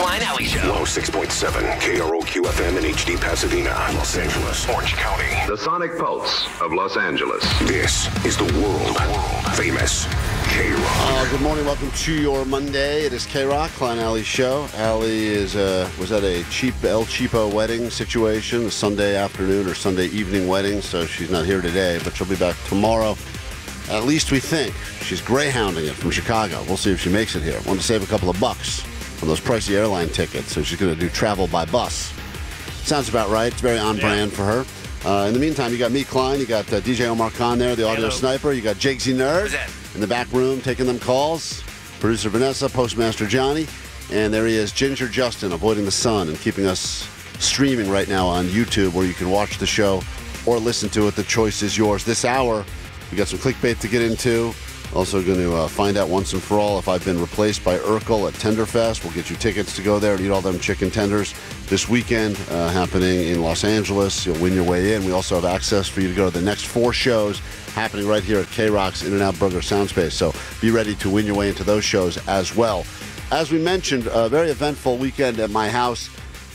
Klein Alley Show. Low 6.7, KROQ FM in HD Pasadena, Los Angeles, Orange County. The Sonic Pulse of Los Angeles. This is the world famous K-Rock. Good morning. Welcome to your Monday. It is K-Rock, Klein Alley Show. Allie was at a El Cheapo wedding situation, a Sunday afternoon or Sunday evening wedding, so she's not here today, but she'll be back tomorrow. At least we think. She's greyhounding it from Chicago. We'll see if she makes it here. Wanted to save a couple of bucks on those pricey airline tickets, so she's going to do travel by bus. Sounds about right. It's very on brand for her. In the meantime, you got me, Klein. You got DJ Omar Khan there, the audio sniper. You got Jake Z Nerd in the back room taking them calls. Producer Vanessa, Postmaster Johnny. And there he is, Ginger Justin, avoiding the sun and keeping us streaming right now on YouTube, where you can watch the show or listen to it. The choice is yours. This hour, we got some clickbait to get into. Also going to find out once and for all if I've been replaced by Urkel at Tenderfest. We'll get you tickets to go there and eat all them chicken tenders this weekend, happening in Los Angeles. You'll win your way in. We also have access for you to go to the next 4 shows happening right here at K-Rock's In-N-Out Burger Soundspace. So be ready to win your way into those shows as well. As we mentioned, a very eventful weekend at my house.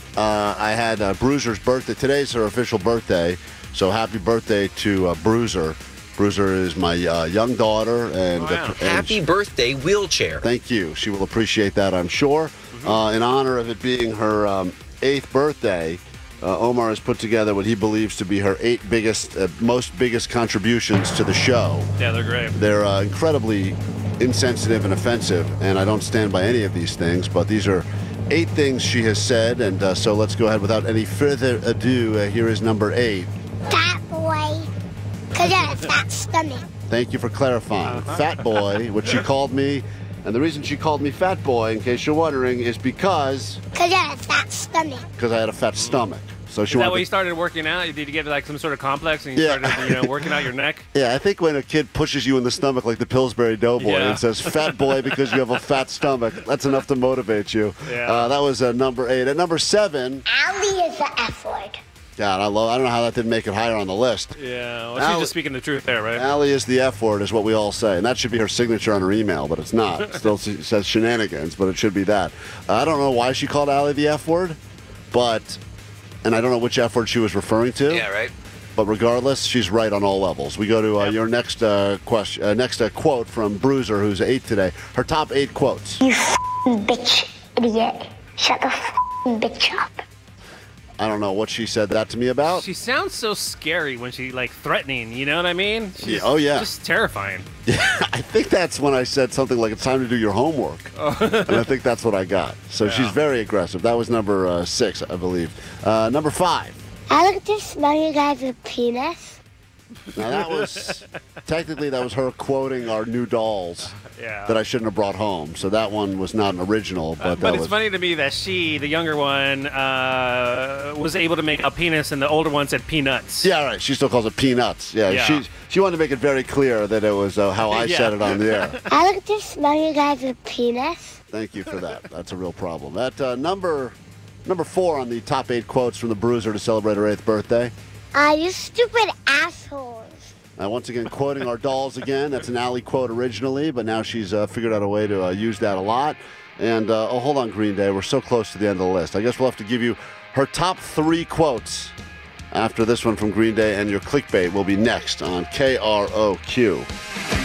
I had Bruiser's birthday. Today's her official birthday, so happy birthday to Bruiser. Bruiser is my young daughter. And happy birthday, wheelchair. Thank you. She will appreciate that, I'm sure. In honor of it being her 8th birthday, Omar has put together what he believes to be her 8 most biggest contributions to the show. Yeah, they're great. They're incredibly insensitive and offensive, and I don't stand by any of these things, but these are 8 things she has said, and so let's go ahead without any further ado. Here is number 8. Fat boy. Because you have a fat stomach. Thank you for clarifying. Fat boy, what she called me. And the reason she called me fat boy, in case you're wondering, is because you had a fat stomach. I had a fat stomach. So she Is that why you started working out? Did you get like some sort of complex and you started, working out your neck? Yeah, I think when a kid pushes you in the stomach like the Pillsbury Doughboy and says, fat boy because you have a fat stomach, that's enough to motivate you. Yeah. That was number 8. At number 7... Allie is the F word. God, I don't know how that didn't make it higher on the list. Yeah, well, she's just speaking the truth there, right? Allie is the F word, is what we all say. And that should be her signature on her email, but it's not. It still says shenanigans, but it should be that. I don't know why she called Allie the F word, and I don't know which F word she was referring to. Yeah, right. But regardless, she's right on all levels. We go to your next quote from Bruiser, who's 8 today. Her top 8 quotes. You f***ing bitch, idiot. Shut the f***ing bitch up. I don't know what she said that to me about. She sounds so scary when she, threatening, you know what I mean? She's just terrifying. Yeah, I think that's when I said something like, it's time to do your homework. And I think that's what I got. So she's very aggressive. That was number 6, I believe. Number 5. I like to smell you guys' penis. Now that was, technically that was her quoting our new dolls that I shouldn't have brought home. So that one was not an original. But it's funny to me that she, the younger one, was able to make a penis and the older one said peanuts. Yeah, right. She still calls it peanuts. Yeah. She wanted to make it very clear that it was how I said it on the air. I like to smell you guys' penis. Thank you for that. That's a real problem. At number 4 on the top 8 quotes from the Bruiser to celebrate her 8th birthday. You stupid assholes. Once again, quoting our dolls again. That's an Allie quote originally, but now she's figured out a way to use that a lot. And, hold on, Green Day. We're so close to the end of the list. I guess we'll have to give you her top 3 quotes after this one from Green Day, and your clickbait will be next on KROQ.